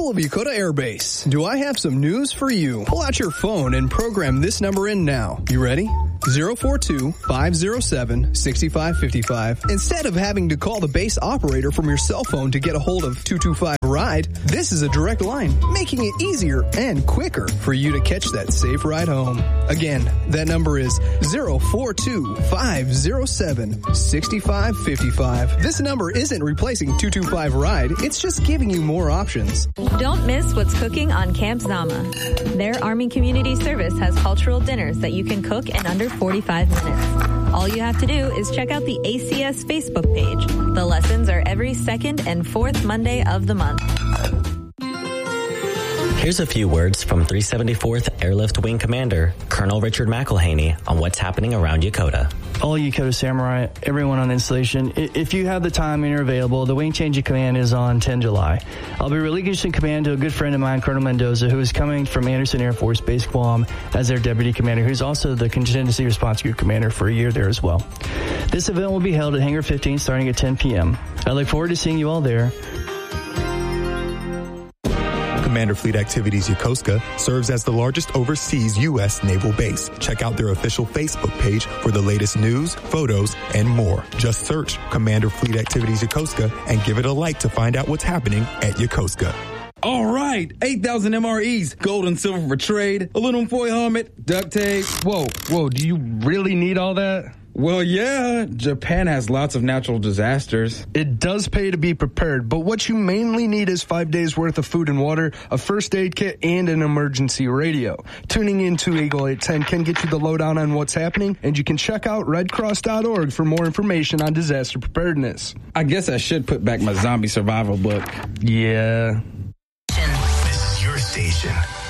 People of Yokota Air Base, do I have some news for you? Pull out your phone and program this number in now. You ready? 042-507-6555. Instead of having to call the base operator from your cell phone to get a hold of 225 Ride, this is a direct line, making it easier and quicker for you to catch that safe ride home. Again, that number is 042-507-6555. This number isn't replacing 225 Ride, it's just giving you more options. Don't miss what's cooking on Camp Zama. Their Army Community Service has cultural dinners that you can cook in under 45 minutes. All you have to do is check out the ACS Facebook page. The lessons are every second and fourth Monday of the month. Here's a few words from 374th Airlift Wing Commander Colonel Richard McElhaney on what's happening around Yokota. All Yokota Samurai, everyone on installation, if you have the time and you're available, the wing change of command is on 10 July. I'll be relinquishing command to a good friend of mine, Colonel Mendoza, who is coming from Anderson Air Force Base, Guam, as their deputy commander, who's also the contingency response group commander for a year there as well. This event will be held at Hangar 15 starting at 10 p.m. I look forward to seeing you all there. Commander Fleet Activities Yokosuka serves as the largest overseas U.S. naval base. Check out their official Facebook page for the latest news, photos, and more. Just search Commander Fleet Activities Yokosuka and give it a like to find out what's happening at Yokosuka. All right, 8,000 MREs, gold and silver for trade, aluminum foil helmet, duct tape. Whoa, do you really need all that? Well, yeah, Japan has lots of natural disasters. It does pay to be prepared, but what you mainly need is 5 days worth of food and water, a first aid kit, and an emergency radio. Tuning into Eagle 810 can get you the lowdown on what's happening, and you can check out redcross.org for more information on disaster preparedness. I guess I should put back my zombie survival book. Yeah. This is your station.